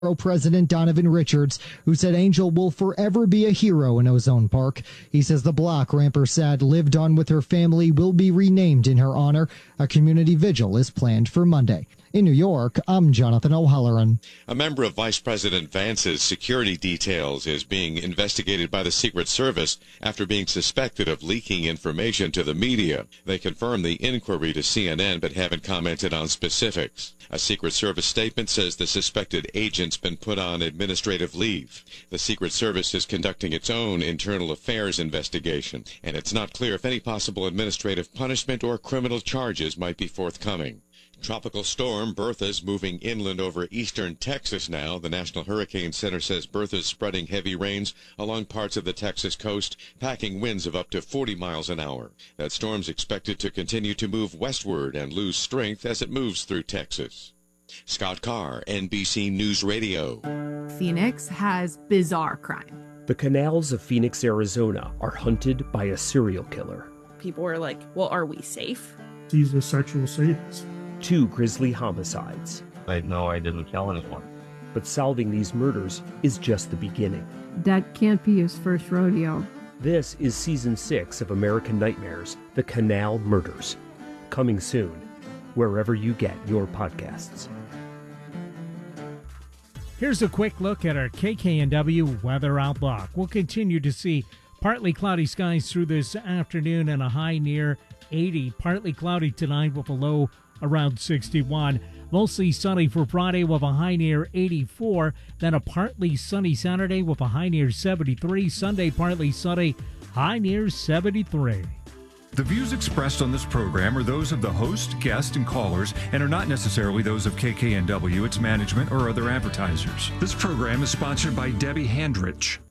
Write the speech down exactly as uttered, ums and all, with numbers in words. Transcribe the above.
President Donovan Richards, who said Angel will forever be a hero in Ozone Park. He says the block Ramper said lived on with her family will be renamed in her honor. A community vigil is planned for Monday. In New York, I'm Jonathan O'Halloran. A member of Vice President Vance's security details is being investigated by the Secret Service after being suspected of leaking information to the media. They confirmed the inquiry to C N N but haven't commented on specifics. A Secret Service statement says the suspected agent's been put on administrative leave. The Secret Service is conducting its own internal affairs investigation, and it's not clear if any possible administrative punishment or criminal charges might be forthcoming. Tropical storm Bertha's moving inland over eastern Texas now. The National Hurricane Center says Bertha's spreading heavy rains along parts of the Texas coast, packing winds of up to forty miles an hour. That storm's expected to continue to move westward and lose strength as it moves through Texas. Scott Carr, N B C News Radio. Phoenix has bizarre crime. The canals of Phoenix, Arizona are hunted by a serial killer. People were like, well, are we safe? He's a sexual sadist. Two grisly homicides. I know I didn't kill anyone. But solving these murders is just the beginning. That can't be his first rodeo. This is season six of American Nightmares, The Canal Murders. Coming soon, wherever you get your podcasts. Here's a quick look at our K K N W weather outlook. We'll continue to see partly cloudy skies through this afternoon and a high near eighty. Partly cloudy tonight with a low around sixty-one. Mostly sunny for Friday with a high near eighty-four. Then a partly sunny Saturday with a high near seventy-three. Sunday partly sunny, high near seventy-three. The views expressed on this program are those of the host, guest, and callers and are not necessarily those of K K N W, its management, or other advertisers. This program is sponsored by Debbie Handrich.